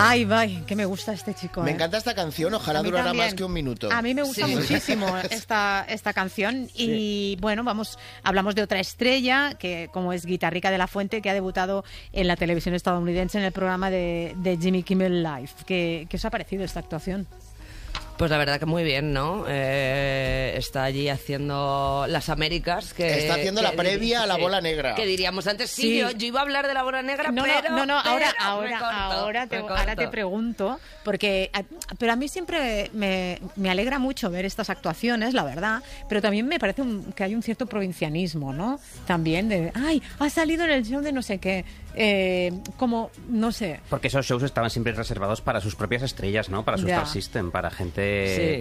Ay, vaya, que me gusta este chico. Me encanta esta canción, ojalá durara también. más que un minuto. A mí me gusta muchísimo esta canción y bueno, hablamos de otra estrella que como es Guitarrica de la Fuente, que ha debutado en la televisión estadounidense en el programa de Jimmy Kimmel Live. ¿Qué os ha parecido esta actuación? Pues la verdad que muy bien, ¿no? Está allí haciendo las Américas. Está haciendo la previa a la bola negra. Que diríamos antes, yo iba a hablar de la bola negra, ahora te pregunto, pero a mí siempre me alegra mucho ver estas actuaciones, la verdad, pero también me parece que hay un cierto provincianismo, ¿no? También de, ha salido en el show de no sé qué, como, no sé. Porque esos shows estaban siempre reservados para sus propias estrellas, ¿no? Para su Star System, para gente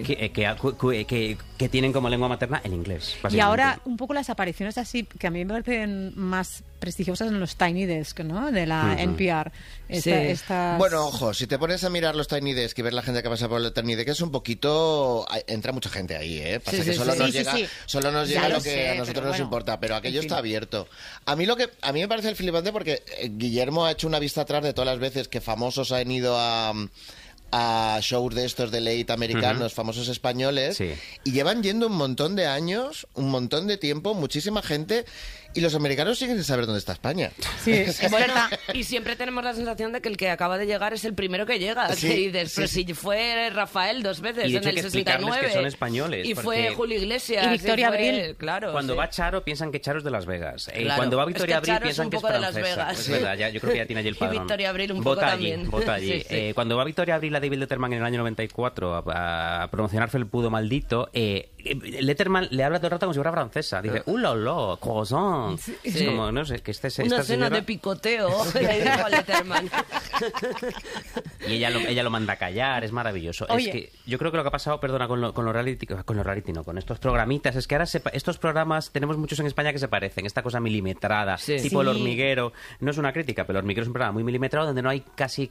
que tienen como lengua materna el inglés. Y ahora un poco las apariciones así, que a mí me parecen más prestigiosas en los Tiny Desk, ¿no? De la NPR. Bueno, ojo, si te pones a mirar los Tiny Desk y ver la gente que pasa por el Tiny Desk, es un poquito... Entra mucha gente ahí, ¿eh? Pasa que solo nos llega lo que a nosotros nos importa, pero aquello está abierto. A mí me parece el flipante porque Guillermo ha hecho una vista atrás de todas las veces que famosos han ido a shows de estos de late americanos, famosos españoles, y llevan yendo un montón de años, un montón de tiempo, muchísima gente, y los americanos siguen sin saber dónde está España. Sí, es verdad. Y siempre tenemos la sensación de que el que acaba de llegar es el primero que llega. Sí, que dices, pero si fue Rafael 2 veces y de en hecho el hay que explicarles 69. que son españoles. Y fue Julio Iglesias. Y Victoria Abril. Claro. Cuando va Charo piensan que Charo es de Las Vegas. Claro. Cuando va Victoria Abril Charo piensan es que un es poco de Las francesa. Vegas. Es verdad, yo creo que ya tiene allí el padrón. Y Victoria Abril un poco también. Vota allí. Sí. Cuando va Victoria Abril a David Letterman en el año 94 a promocionar Felpudo Maldito, Letterman le habla todo el rato como si fuera francesa. Dice, la, croissant. Es como, no sé, que una cena de picoteo. Le dijo a Letterman. Y ella lo manda a callar, es maravilloso. Oye. Es que yo creo que lo que ha pasado, perdona, con los reality, con estos programitas, es que ahora estos programas tenemos muchos en España que se parecen, esta cosa milimetrada, tipo El Hormiguero. No es una crítica, pero El Hormiguero es un programa muy milimetrado donde no hay casi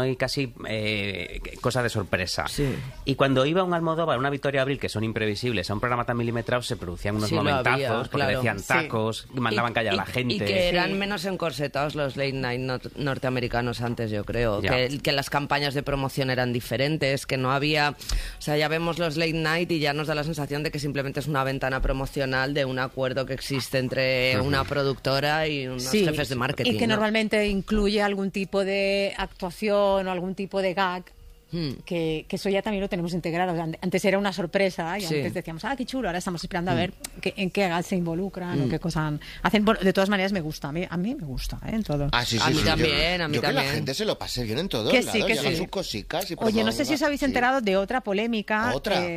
cosa de sorpresa. Sí. Y cuando iba un Almodóvar, una Victoria Abril, que son imprevisibles, a un programa tan milimetrado, se producían unos momentazos, porque decían tacos, mandaban callar a la gente. Y que eran menos encorsetados los late night norteamericanos antes, yo creo. Que las campañas de promoción eran diferentes, que no había... O sea, ya vemos los late night y ya nos da la sensación de que simplemente es una ventana promocional de un acuerdo que existe entre una productora y unos jefes de marketing. Y que normalmente incluye algún tipo de actuación o algún tipo de gag. Que eso ya también lo tenemos integrado. Antes era una sorpresa y antes decíamos, qué chulo, ahora estamos esperando a ver en qué gag se involucran o qué cosas hacen. Bueno, de todas maneras me gusta, a mí me gusta, en todo. Sí, a mí también, a mí yo también. Que la gente se lo pase bien en todos lados, hagan sus cositas. Oye, no sé si os habéis enterado de otra polémica.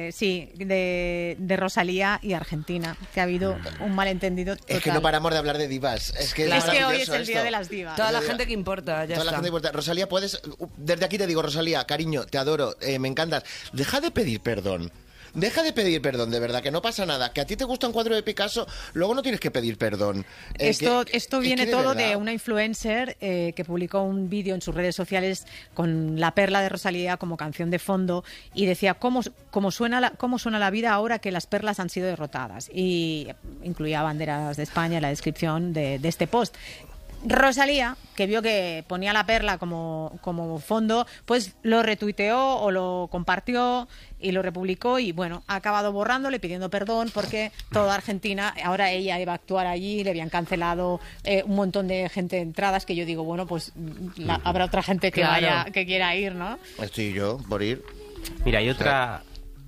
De Rosalía y Argentina, que ha habido un malentendido total. Es que no paramos de hablar de divas. Es que hoy es el día de las divas. Toda la gente que importa, la gente importa. Rosalía, desde aquí te digo, Rosalía, cariño, te adoro, me encantas. Deja de pedir perdón. Deja de pedir perdón, de verdad, que no pasa nada. Que a ti te gusta un cuadro de Picasso, luego no tienes que pedir perdón. Esto viene todo de una influencer que publicó un vídeo en sus redes sociales con La Perla de Rosalía como canción de fondo y decía cómo suena la vida ahora que las perlas han sido derrotadas. Y incluía banderas de España en la descripción de este post. Rosalía, que vio que ponía La Perla como fondo, pues lo retuiteó o lo compartió y lo republicó y bueno, ha acabado borrándole, pidiendo perdón porque toda Argentina, ahora ella iba a actuar allí, le habían cancelado un montón de gente de entradas, que yo digo, bueno, pues habrá otra gente que que quiera ir, ¿no? Estoy yo por ir. Mira, hay otra...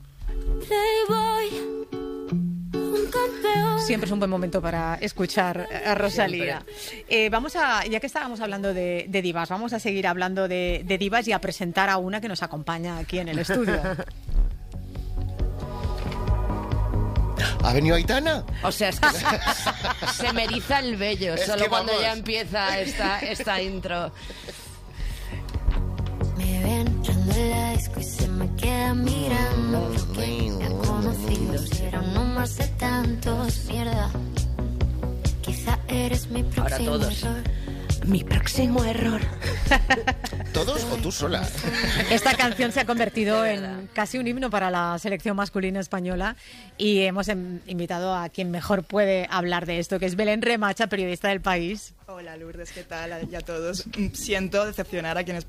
Siempre es un buen momento para escuchar a Rosalía. Ya que estábamos hablando de divas, vamos a seguir hablando de divas y a presentar a una que nos acompaña aquí en el estudio. ¿Ha venido Aitana? O sea, es que se me eriza el vello solo cuando ya empieza esta intro. Me ven entrando en la disco y se me queda mirando. Me ha conocido, pero no más de tantos. Mierda, quizá eres mi próximo Ahora todos. error. Mi próximo error. ¿Todos o tú sola? Esta canción se ha convertido en casi un himno para la selección masculina española y hemos invitado a quien mejor puede hablar de esto, que es Belén Remacha, periodista del País. Hola Lourdes, ¿qué tal? Y a todos. Siento decepcionar a quienes